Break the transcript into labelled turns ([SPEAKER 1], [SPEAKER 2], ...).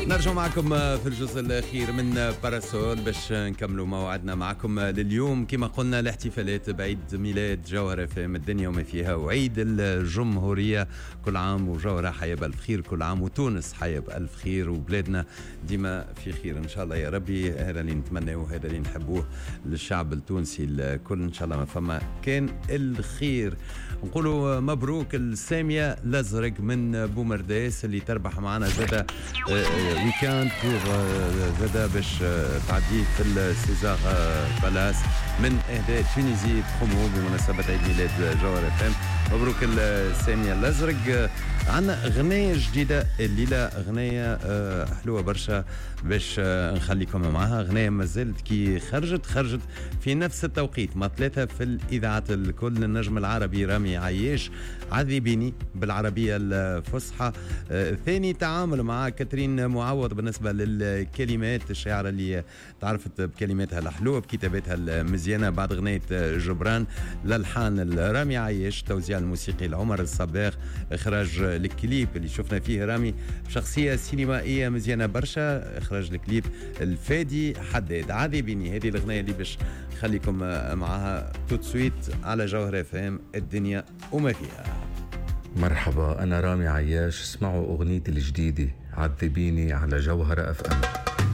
[SPEAKER 1] نرجع معكم في الجزء الأخير من باراسول باش نكملوا موعدنا معكم لليوم. كما قلنا الاحتفالات بعيد ميلاد جوهرة في الدنيا وما فيها، وعيد الجمهورية. كل عام وجوهرة حيا بألف خير، كل عام وتونس حيا بألف خير، وبلادنا ديما في خير إن شاء الله يا ربي. هذا اللي نتمناه وهذا اللي نحبوه للشعب التونسي الكل إن شاء الله. ما فما كان الخير. نقولوا مبروك السامية الأزرق من بومرداس اللي تربح معنا زادة ويكاند بور زادة باش تعدي في السيزار بالاس من إهداء تونيزي برومو بمناسبة عيد ميلاد جوهر FM. مبروك السامية الأزرق. عنا غنية جديدة الليلة، غنية حلوة برشا باش نخليكم معها. غنية مازالت كي خرجت في نفس التوقيت مع ثلاثة في الإذاعات الكل. النجم العربي رامي عياش عذبيني بالعربية الفصحى. ثاني تعامل مع كاترين معوض بالنسبة للكلمات، الشاعرة اللي تعرفت بكلماتها الحلوة بكتاباتها المزيانة بعد غنية جبران. للحان رامي عياش، توزيع الموسيقي العمر الصباغ، إخراج الكليب اللي شفنا فيه رامي بشخصية سينمائية مزيانة برشا. إخراج الكليب الفادي حداد. عذبيني هذه الأغنية اللي باش خليكم معها توت سويت على جوهر FM الدنيا وما فيها.
[SPEAKER 2] مرحبا، أنا رامي عياش. اسمعوا أغنيتي الجديدة عذبيني على جوهر FM.